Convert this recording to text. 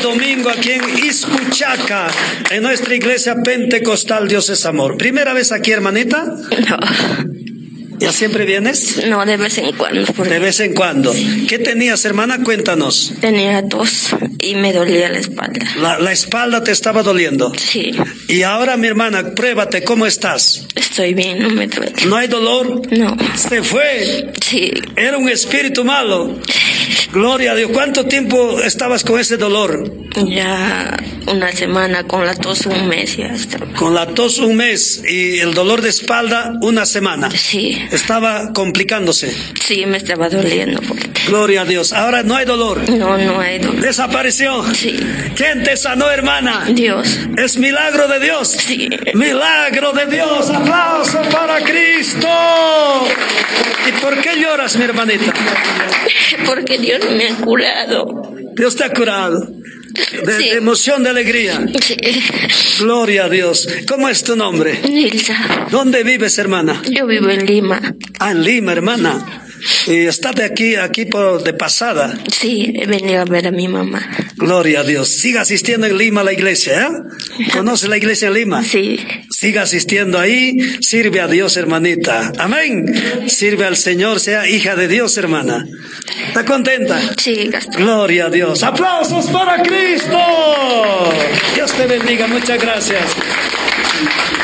domingo aquí en Iscuchaca, en nuestra iglesia pentecostal Dios es Amor. ¿Primera vez aquí, hermanita? No. ¿Ya siempre vienes? No, de vez en cuando. De vez en cuando. ¿Qué tenías, hermana? Cuéntanos. Tenía tos y me dolía la espalda. La espalda te estaba doliendo. Sí. Y ahora, mi hermana, pruébate, ¿cómo estás? Estoy bien, no me duele. ¿No hay dolor? No. Se fue. Sí. Era un espíritu malo. Gloria a Dios. ¿Cuánto tiempo estabas con ese dolor? Ya una semana, con la tos un mes ya estaba. Con la tos un mes y el dolor de espalda una semana. Sí. Estaba complicándose. Sí, me estaba doliendo fuerte. Gloria a Dios. Ahora no hay dolor. No, no hay dolor. ¿Desapareció? Sí. ¿Quién te sanó, hermana? Dios. Es milagro de Dios. Sí. Milagro de Dios. Aplauso para Cristo. ¿Y por qué lloras, mi hermanita? Porque Dios me ha curado. Dios te ha curado. Sí. De emoción, de alegría. Sí. Gloria a Dios. ¿Cómo es tu nombre? Nilsa. ¿Dónde vives, hermana? Yo vivo en Lima. Ah, en Lima, hermana. ¿Y estás de aquí de pasada? Sí, he venido a ver a mi mamá. Gloria a Dios. Siga asistiendo en Lima a la iglesia, ¿eh? ¿Conoce la iglesia en Lima? Sí. Siga asistiendo ahí. Sirve a Dios, hermanita. Amén. Sirve al Señor. Sea hija de Dios, hermana. ¿Está contenta? Sí, Gastón. Gloria a Dios. ¡Aplausos para Cristo! Dios te bendiga. Muchas gracias.